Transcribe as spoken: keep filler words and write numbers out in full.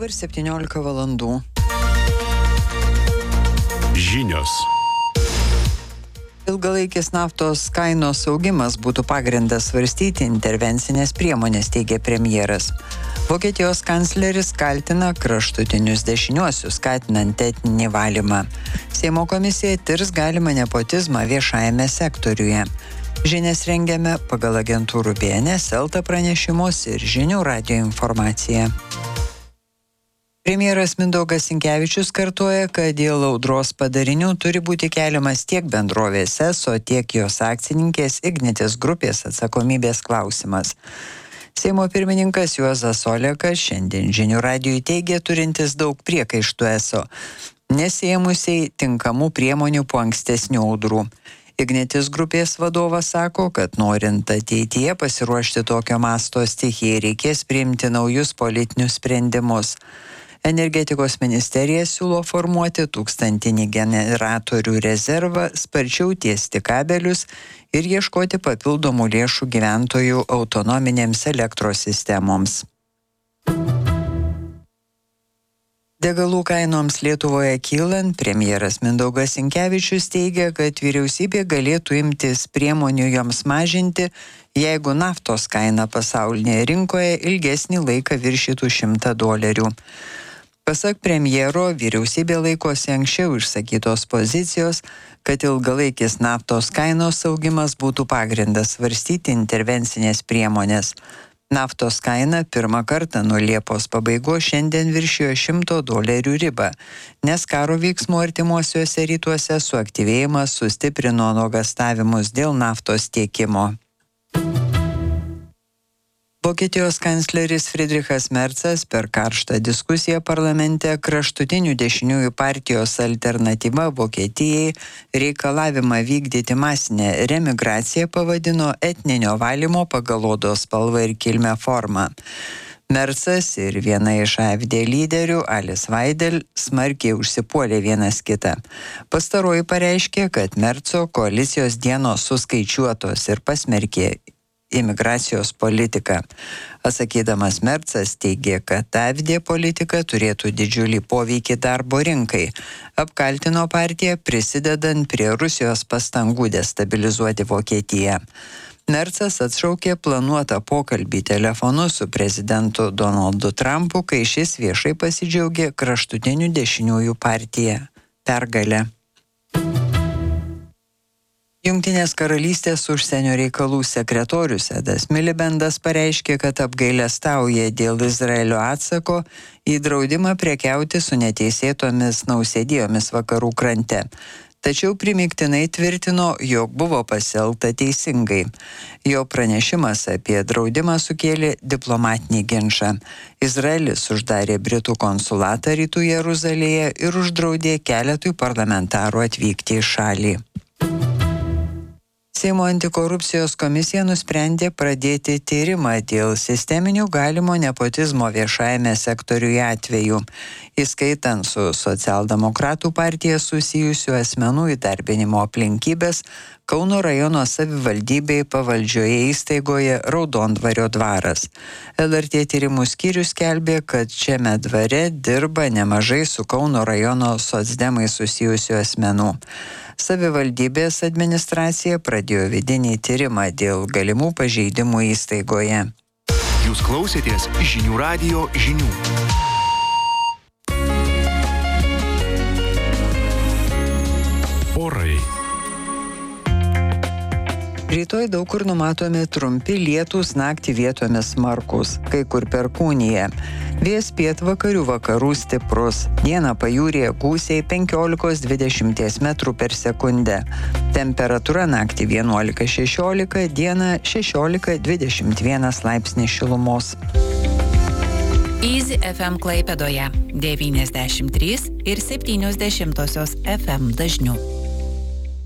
Dabar septyniolika valandų. Žinios. Ilgalaikis naftos kainos augimas būtų pagrindas svarstyti intervencinės priemonės, teigia premjeras. Vokietijos kancleris kaltina kraštutinius dešiniuosius, skatinant etninį valymą. Seimo komisija tirs galimą nepotizmą viešajame sektoriuje. Žinias rengiame pagal agentūrų B N S, Elta pranešimus ir žinių radijo informaciją. Premjeras Mindaugas Sinkevičius kartoja, kad dėl audros padarinių turi būti keliamas tiek bendrovės Eso, tiek jos akcininkės Ignitis grupės atsakomybės klausimas. Seimo pirmininkas Juozas Olekas šiandien žinių radijui teigė turintis daug priekaištų Eso, nesiėmusiai tinkamų priemonių po ankstesnių audrų. Ignitis grupės vadovas sako, kad norint ateityje pasiruošti tokio masto stichijai, reikės priimti naujus politinius sprendimus. Energetikos ministerija siūlo formuoti tūkstantinį generatorių rezervą, sparčiau tiesti kabelius ir ieškoti papildomų lėšų gyventojų autonominėms elektros sistemoms. Degalų kainoms Lietuvoje kylant, premjeras Mindaugas Sinkevičius teigia, kad vyriausybė galėtų imtis priemonių joms mažinti, jeigu naftos kaina pasaulinėje rinkoje ilgesnį laiką viršytų šimtą dolerių. Pasak premjero, vyriausybė laikosi anksčiau išsakytos pozicijos, kad ilgalaikis naftos kainos augimas būtų pagrindas svarstyti intervencinės priemonės. Naftos kaina pirmą kartą nuo Liepos pabaigos šiandien viršijo šimto dolerių ribą, nes karo veiksmų artimuosiuose rytuose suaktyvėjimas sustiprino nuogąstavimus dėl naftos tiekimo. Vokietijos kancleris Friedrichas Merzas per karštą diskusiją parlamente kraštutinių dešiniųjų partijos Alternatyva Vokietijai reikalavimą vykdyti masinę remigraciją pavadino etninio valymo pagal odos spalvą ir kilmę formą. Merzas ir viena iš A F D lyderių, Alice Weidel, smarkiai užsipuolė vienas kitą. Pastaroji pareiškė, kad Merzo koalicijos dienos suskaičiuotos ir pasmerkė imigracijos politiką. Atsakydamas Merzas teigė, kad A F D politika turėtų didžiulį poveikį darbo rinkai. Apkaltino partiją prisidedant prie Rusijos pastangų destabilizuoti Vokietiją. Merzas atšaukė planuotą pokalbį telefonu su prezidentu Donaldu Trumpu, kai šis viešai pasidžiaugė kraštutinių dešiniųjų partiją pergalę. Jungtinės karalystės užsienio reikalų sekretorius Edas Milibendas pareiškė, kad apgailestauja dėl Izraelio atsako į draudimą prekiauti su neteisėtomis nausėdijomis vakarų krante. Tačiau primygtinai tvirtino, jog buvo pasielgta teisingai. Jo pranešimas apie draudimą sukėlė diplomatinį ginčą. Izraelis uždarė Britų konsulatą Rytų Jeruzalėje ir uždraudė keletui parlamentarų atvykti į šalį. Seimo antikorupcijos komisija nusprendė pradėti tyrimą dėl sisteminių galimo nepotizmo viešajame sektoriuje atvejų, įskaitant su socialdemokratų partija susijusių asmenų įdarbinimo aplinkybės Kauno rajono savivaldybei pavaldžioje įstaigoje Raudondvario dvaras. L R T tyrimų skyrius skelbė, kad šiame dvare dirba nemažai su Kauno rajono socdemai susijusių asmenų. Savivaldybės administracija pradėjo vidinį tyrimą dėl galimų pažeidimų įstaigoje. Jūs klausėtės žinių radijo žinių. Orai. Rytoj daug kur numatomi trumpi lietūs, naktį vietomis smarkūs, kai kur perkūnija. Vėjas pietvakarių vakarų stiprus, dieną pajūryje gūsiai penkiolikos dvidešimt metrų per sekundę. Temperatūra naktį vienuolika šešiolika, dieną šešiolika dvidešimt vienas laipsnis šilumos. Easy F M Klaipėdoje devyniasdešimt trys ir septynios dešimtosios F M dažniu.